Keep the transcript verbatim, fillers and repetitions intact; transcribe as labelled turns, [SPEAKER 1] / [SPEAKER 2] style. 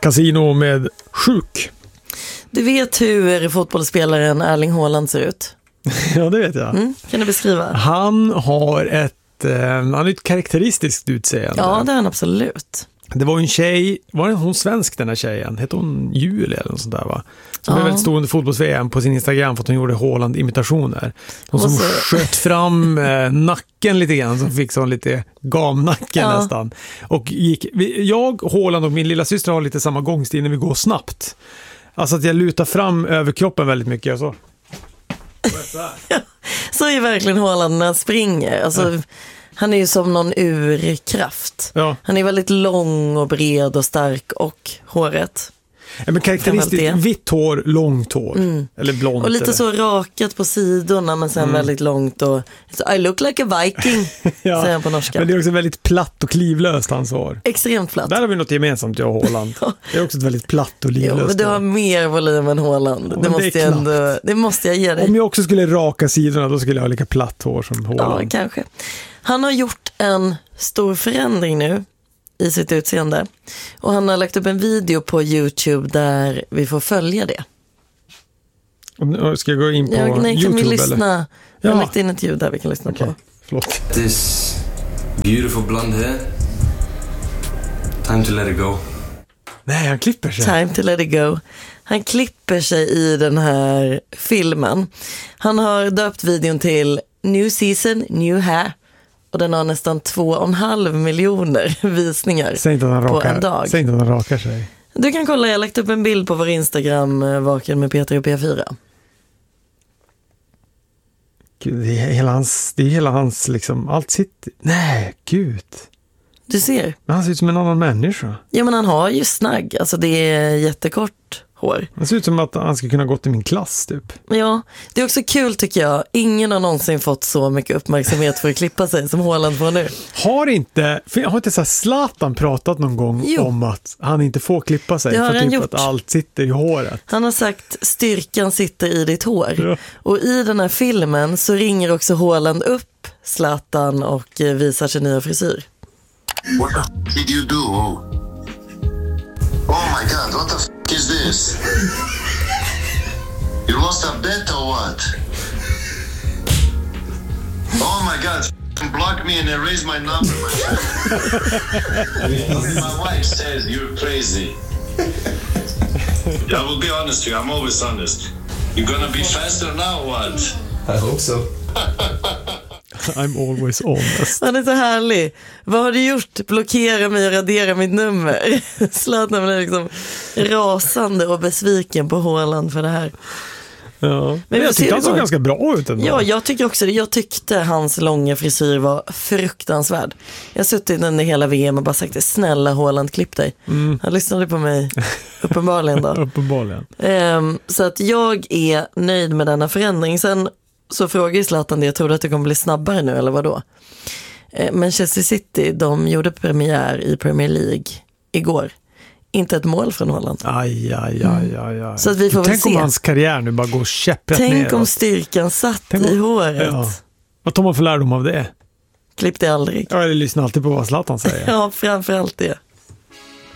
[SPEAKER 1] Casino med sjuk.
[SPEAKER 2] Du vet hur fotbollsspelaren Erling Haaland ser ut?
[SPEAKER 1] Ja, det vet jag.
[SPEAKER 2] Mm, kan du beskriva?
[SPEAKER 1] Han har ett, eh, han har ett karaktäristiskt utseende.
[SPEAKER 2] Ja, det är han absolut.
[SPEAKER 1] Det var en tjej, var det hon svensk den här tjejen? Hette hon Julia eller något sånt där va? Som
[SPEAKER 2] ja.
[SPEAKER 1] är väldigt stor under fotbolls-V M på sin Instagram för att hon gjorde Haaland-imitationer. Hon som så... sköt fram eh, nacken lite grann, som fick sån lite gamnacken ja. nästan. Och gick, jag, Haaland och min lilla syster har lite samma gångstil när vi går snabbt. Alltså att jag lutar fram över kroppen väldigt mycket och så.
[SPEAKER 2] Ja, så är verkligen Haaland när han springer. Alltså... Ja. Han är ju som någon urkraft. Ja. Han är väldigt lång och bred och stark och håret.
[SPEAKER 1] Ja, men karaktäristiskt vitt hår, långt hår. Mm. Eller blont.
[SPEAKER 2] Och lite
[SPEAKER 1] eller?
[SPEAKER 2] Så rakat på sidorna men sen mm. väldigt långt. Och, I look like a viking, ja. säger han på norska.
[SPEAKER 1] Men det är också väldigt platt och klivlöst hans hår.
[SPEAKER 2] Extremt platt.
[SPEAKER 1] Där har vi något gemensamt, jag och Haaland. Ja. Det är också ett väldigt platt och livlöst.
[SPEAKER 2] Jo, men du har mer volym än Haaland. Ja, det, måste det, jag ändå, det måste jag ge dig.
[SPEAKER 1] Om jag också skulle raka sidorna då skulle jag ha lika platt hår som Haaland.
[SPEAKER 2] Ja, kanske. Han har gjort en stor förändring nu i sitt utseende. Och han har lagt upp en video på YouTube där vi får följa det.
[SPEAKER 1] Ska jag gå in på
[SPEAKER 2] ja, nej,
[SPEAKER 1] YouTube?
[SPEAKER 2] Kan vi lyssna?
[SPEAKER 1] Eller?
[SPEAKER 2] Jag har
[SPEAKER 1] ja.
[SPEAKER 2] lagt in ett ljud där vi kan lyssna okay. på.
[SPEAKER 1] Förlåt.
[SPEAKER 3] This beautiful blonde hair. Time to let it go.
[SPEAKER 1] Nej, han klipper sig.
[SPEAKER 2] Time to let it go. Han klipper sig i den här filmen. Han har döpt videon till New Season, New Hair. Och den har nästan två och en halv miljoner visningar
[SPEAKER 1] Säg inte att han
[SPEAKER 2] på
[SPEAKER 1] rakar,
[SPEAKER 2] en dag.
[SPEAKER 1] Säg inte att han rakar sig.
[SPEAKER 2] Du kan kolla, jag har lagt upp en bild på vår Instagram, Vaken med Peter och P fyra.
[SPEAKER 1] Gud, det är hela hans, det är hela hans liksom, allt sitt. Nej, gud.
[SPEAKER 2] Du ser.
[SPEAKER 1] Men han ser ut som en annan människa.
[SPEAKER 2] Ja, men han har ju snagg. Alltså det är jättekort hår.
[SPEAKER 1] Det ser ut som att han ska kunna gå till min klass typ.
[SPEAKER 2] Ja, det är också kul tycker jag. Ingen har någonsin fått så mycket uppmärksamhet för att klippa sig som Haaland får nu.
[SPEAKER 1] Har inte, för har inte så här Zlatan pratat någon gång jo. om att han inte får klippa sig för typ gjort. att allt sitter i håret?
[SPEAKER 2] Han har sagt styrkan sitter i ditt hår.
[SPEAKER 1] Ja.
[SPEAKER 2] Och i den här filmen så ringer också Haaland upp Zlatan och visar sin nya frisyr.
[SPEAKER 4] What the f*** did you do? Oh my god, what the f*** is this? You lost a bet or what? Oh my god, f***ing block me and erase my number, my friend. My wife says you're crazy. I will be honest with you, I'm always honest. You're gonna be faster now, what?
[SPEAKER 3] I hope so.
[SPEAKER 1] I'm always honest.
[SPEAKER 2] Han är så härlig. Vad har du gjort? Blockera mig och radera mitt nummer. Zlatan blir liksom rasande och besviken på Haaland för det här.
[SPEAKER 1] Ja. Men jag tyckte han såg ganska bra ut ändå.
[SPEAKER 2] Ja, jag tycker också det. Jag tyckte hans långa frisyr var fruktansvärd. Jag har suttit under hela V M och bara sagt snälla Haaland, klipp dig. Mm. Han lyssnade på mig uppenbarligen då.
[SPEAKER 1] uppenbarligen.
[SPEAKER 2] Um, så att jag är nöjd med denna förändring. Sen så frågar Zlatan det, jag tror att det kommer bli snabbare nu eller vad då? Eh, Manchester City, de gjorde premiär i Premier League igår. Inte ett mål från Haaland.
[SPEAKER 1] Aj, aj, aj, aj, aj.
[SPEAKER 2] Så att vi får
[SPEAKER 1] Tänk
[SPEAKER 2] väl
[SPEAKER 1] om
[SPEAKER 2] se.
[SPEAKER 1] hans karriär nu bara går käpprätt ner.
[SPEAKER 2] Tänk om styrkan satt Tänk om... i håret. Ja.
[SPEAKER 1] Vad tar man för lärdom av det?
[SPEAKER 2] Klipp det aldrig.
[SPEAKER 1] Ja, jag lyssnar alltid på vad Zlatan säger.
[SPEAKER 2] Ja, framförallt det.